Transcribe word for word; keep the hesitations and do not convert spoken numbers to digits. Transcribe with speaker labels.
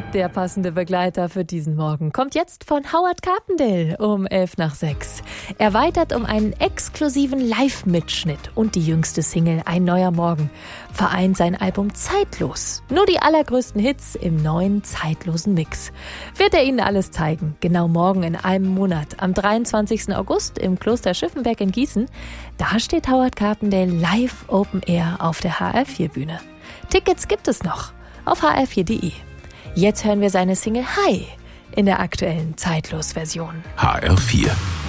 Speaker 1: Der passende Begleiter für diesen Morgen kommt jetzt von Howard Carpendale um elf nach sechs. Erweitert um einen exklusiven Live-Mitschnitt und die jüngste Single Ein neuer Morgen vereint sein Album Zeitlos. Nur die allergrößten Hits im neuen zeitlosen Mix. Wird er Ihnen alles zeigen? Genau morgen in einem Monat, am dreiundzwanzigsten August im Kloster Schiffenberg in Gießen. Da steht Howard Carpendale live Open Air auf der H R vier Bühne. Tickets gibt es noch auf h r vier punkt de. Jetzt hören wir seine Single Hi in der aktuellen Zeitlos-Version.
Speaker 2: H R vier